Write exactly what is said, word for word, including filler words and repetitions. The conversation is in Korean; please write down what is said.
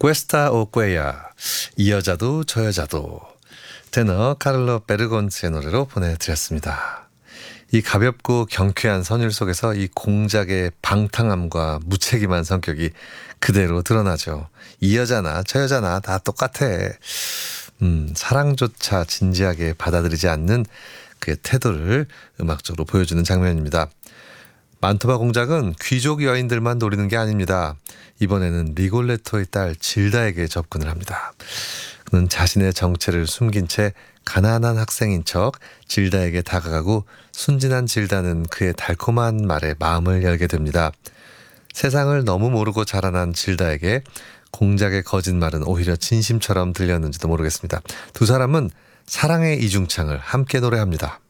Questa o quella, 이 여자도 저 여자도. 테너 카를로 베르곤츠의 노래로 보내드렸습니다. 이 가볍고 경쾌한 선율 속에서 이 공작의 방탕함과 무책임한 성격이 그대로 드러나죠. 이 여자나 저 여자나 다 똑같아. 음, 사랑조차 진지하게 받아들이지 않는 그의 태도를 음악적으로 보여주는 장면입니다. 만토바 공작은 귀족 여인들만 노리는 게 아닙니다. 이번에는 리골레토의 딸 질다에게 접근을 합니다. 그는 자신의 정체를 숨긴 채 가난한 학생인 척 질다에게 다가가고 순진한 질다는 그의 달콤한 말에 마음을 열게 됩니다. 세상을 너무 모르고 자라난 질다에게 공작의 거짓말은 오히려 진심처럼 들렸는지도 모르겠습니다. 두 사람은 사랑의 이중창을 함께 노래합니다.